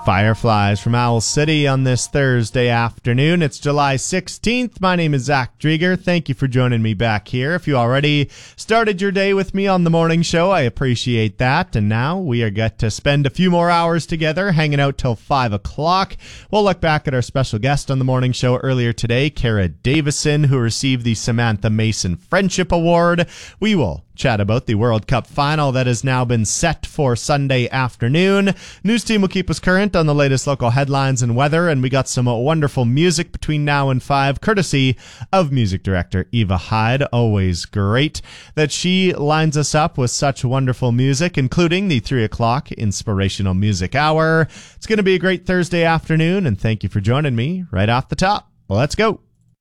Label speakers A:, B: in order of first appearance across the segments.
A: Fireflies from Owl City on this Thursday afternoon. It's July 16th. My name is Zach Drieger. Thank you for joining me back here. If you already started your day with me on the morning show, I appreciate that. And now we are get to spend a few more hours together, hanging out till 5 o'clock. We'll look back at our special guest on the morning show earlier today, Kara Davison, who received the Samantha Mason Friendship Award. We will chat about the World Cup final that has now been set for Sunday afternoon. News team will keep us current on the latest local headlines and weather, and we got some wonderful music between now and 5, courtesy of music director Eva Hyde. Always great that she lines us up with such wonderful music, including the 3 o'clock Inspirational Music Hour. It's going to be a great Thursday afternoon, and thank you for joining me right off the top. Let's go.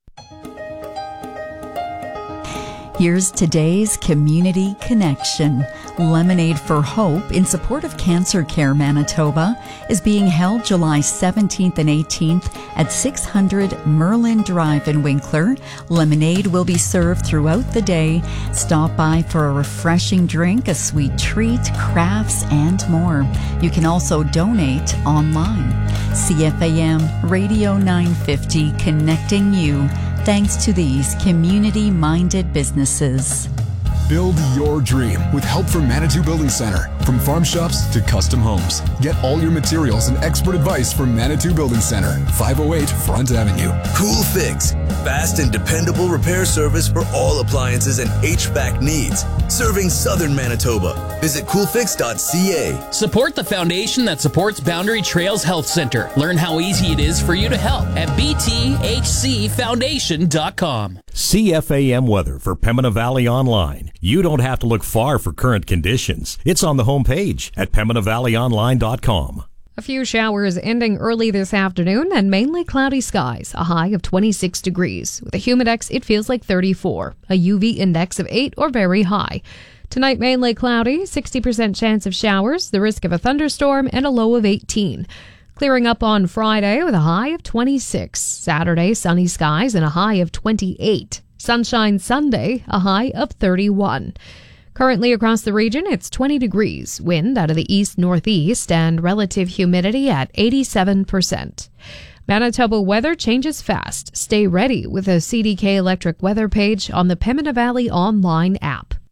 B: Here's today's Community Connection. Lemonade for Hope in support of Cancer Care Manitoba is being held July 17th and 18th at 600 Merlin Drive in Winkler. Lemonade will be served throughout the day. Stop by for a refreshing drink, a sweet treat, crafts, and more. You can also donate online. CFAM Radio 950, connecting you. Thanks to these community-minded businesses.
C: Build your dream with help from Manitou Building Center. From farm shops to custom homes. Get all your materials and expert advice from Manitou Building Center, 508 Front Avenue.
D: Cool Fix. Fast and dependable repair service for all appliances and HVAC needs. Serving Southern Manitoba. Visit coolfix.ca.
E: Support the foundation that supports Boundary Trails Health Center. Learn how easy it is for you to help at bthcfoundation.com.
F: CFAM weather for Pembina Valley Online. You don't have to look far for current conditions. It's on the homepage at pembinavalleyonline.com.
G: A few showers ending early this afternoon and mainly cloudy skies, a high of 26 degrees. With a humidex, it feels like 34, a UV index of 8 or very high. Tonight, mainly cloudy, 60% chance of showers, the risk of a thunderstorm, and a low of 18. Clearing up on Friday with a high of 26. Saturday, sunny skies and a high of 28. Sunshine Sunday, a high of 31. Currently across the region, it's 20 degrees, wind out of the east-northeast, and relative humidity at 87%. Manitoba weather changes fast. Stay ready with a CDK Electric weather page on the Pembina Valley online app.